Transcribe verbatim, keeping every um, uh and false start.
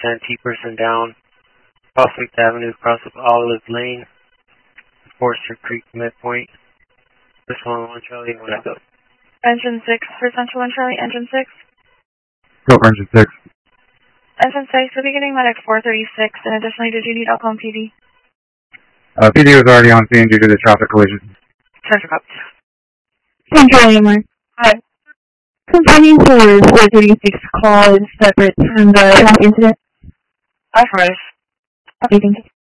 Santee person down. Prospect Avenue, across of Olive Lane, Forster Creek midpoint. This one, one Charlie, one Echo. Engine six for Central one Charlie, engine six. Go for engine six. Engine six, we'll be getting medic four thirty-six, and additionally, did you need Oklahoma P D? Uh, P D was already on scene due to the traffic collision. Central up. Central A M R. Hi. Complaining for four thirty-six call is separate from the traffic incident. Authorized. Okay, thank you.